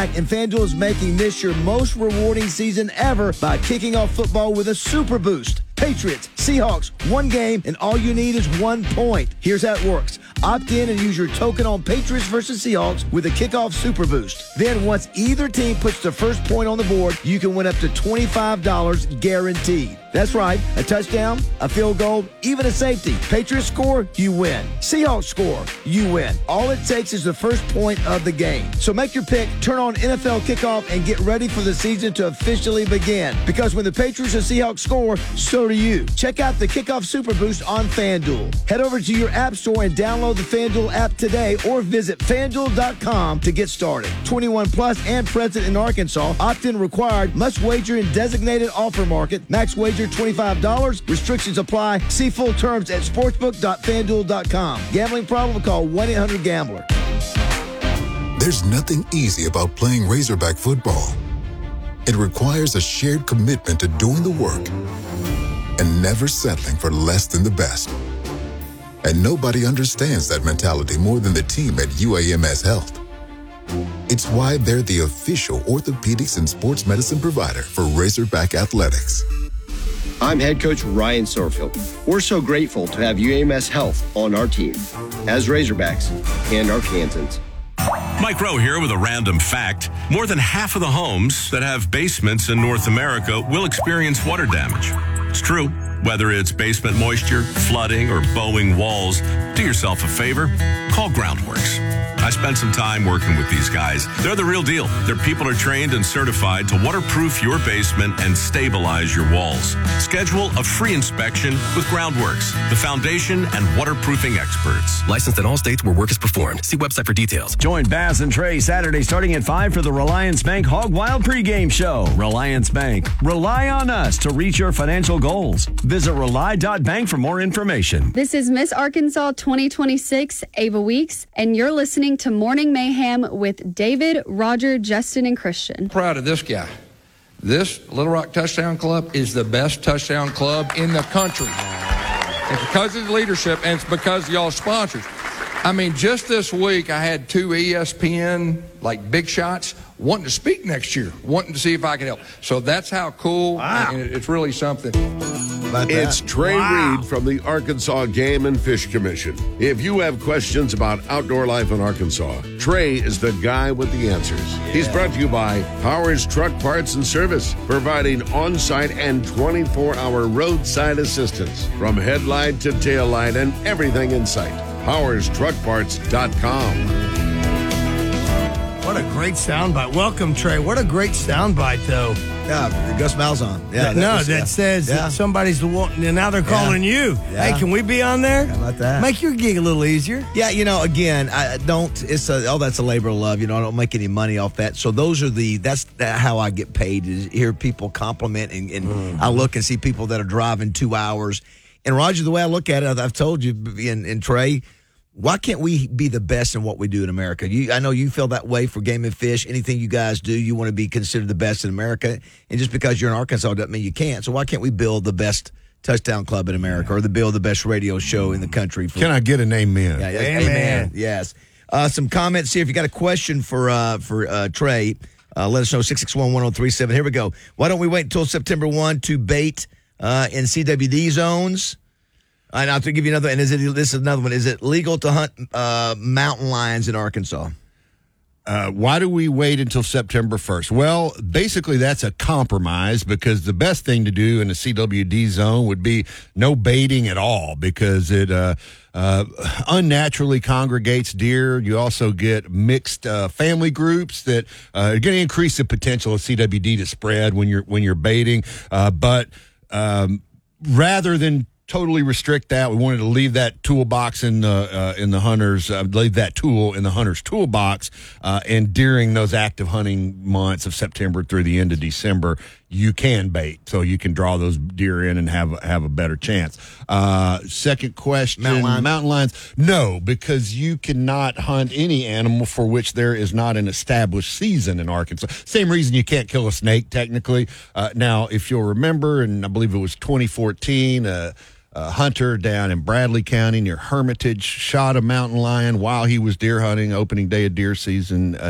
And FanDuel is making this your most rewarding season ever by kicking off football with a super boost. Patriots, Seahawks, one game, and all you need is 1 point. Here's how it works. Opt in and use your token on Patriots versus Seahawks with a kickoff super boost. Then once either team puts the first point on the board, you can win up to $25 guaranteed. That's right. A touchdown, a field goal, even a safety. Patriots score, you win. Seahawks score, you win. All it takes is the first point of the game. So make your pick, turn on NFL Kickoff, and get ready for the season to officially begin. Because when the Patriots and Seahawks score, so do you. Check out the Kickoff Super Boost on FanDuel. Head over to your app store and download the FanDuel app today or visit FanDuel.com to get started. 21 plus and present in Arkansas. Opt-in required. Must wager in designated offer market. Max wager $25. Restrictions apply. See full terms at sportsbook.fanduel.com. Gambling problem? Call 1-800-GAMBLER. There's nothing easy about playing Razorback football. It requires a shared commitment to doing the work and never settling for less than the best. And nobody understands that mentality more than the team at UAMS Health. It's why they're the official orthopedics and sports medicine provider for Razorback Athletics. I'm head coach Ryan Sorfield. We're so grateful to have UAMS Health on our team as Razorbacks and Arkansans. Mike Rowe here with a random fact. More than half of the homes that have basements in North America will experience water damage. It's true. Whether it's basement moisture, flooding, or bowing walls, do yourself a favor. Call Groundworks. I spent some time working with these guys. They're the real deal. Their people are trained and certified to waterproof your basement and stabilize your walls. Schedule a free inspection with Groundworks, the foundation and waterproofing experts. Licensed in all states where work is performed. See website for details. Join Baz and Trey Saturday starting at 5 for the Reliance Bank Hog Wild pregame show. Reliance Bank. Rely on us to reach your financial goals. Visit rely.bank for more information. This is Miss Arkansas 2026, Ava Weeks, and you're listening to Morning Mayhem with David, Roger, Justin, and Christian. Proud of this guy. This Little Rock Touchdown Club is the best touchdown club in the country. It's because of the leadership, and it's because of y'all sponsors. I mean, just this week, I had 2 ESPN, big shots, wanting to speak next year, wanting to see if I can help. So that's how cool, and it's really something. It's Trey Reed from the Arkansas Game and Fish Commission. If you have questions about outdoor life in Arkansas, Trey is the guy with the answers. He's brought to you by Powers Truck Parts and Service, providing on-site and 24-hour roadside assistance from headlight to tail light and everything in sight. PowersTruckParts.com. What a great soundbite. Welcome, Trey. What a great soundbite, though. Yeah, Gus Malzahn. Yeah, that says that somebody's the one, and now they're calling you. Yeah. Hey, can we be on there? How about that? Make your gig a little easier. Yeah, again, I don't. It's that's a labor of love. I don't make any money off that. So that's how I get paid. Is hear people compliment and I look and see people that are driving 2 hours. And Roger, the way I look at it, I've told you, and Trey, why can't we be the best in what we do in America? I know you feel that way for Game and Fish. Anything you guys do, you want to be considered the best in America. And just because you're in Arkansas doesn't mean you can't. So why can't we build the best touchdown club in America or build the best radio show in the country? Can I get an amen? Yeah, amen. Yes. Some comments here. If you got a question for Trey, let us know, 661-1037. Here we go. Why don't we wait until September 1 to bait in CWD zones? And I'll give you another. And this is another one. Is it legal to hunt mountain lions in Arkansas? Why do we wait until September 1st? Well, basically that's a compromise because the best thing to do in the CWD zone would be no baiting at all because it unnaturally congregates deer. You also get mixed family groups that are going to increase the potential of CWD to spread when you're baiting. But rather than totally restrict that, we wanted to leave that toolbox in the hunters, leave that tool in the hunter's toolbox, and during those active hunting months of September through the end of December, you can bait, so you can draw those deer in and have a better chance. Second question: mountain lions? No, because you cannot hunt any animal for which there is not an established season in Arkansas. Same reason you can't kill a snake technically. Now, if you'll remember, and I believe it was 2014. A hunter down in Bradley County near Hermitage shot a mountain lion while he was deer hunting, opening day of deer season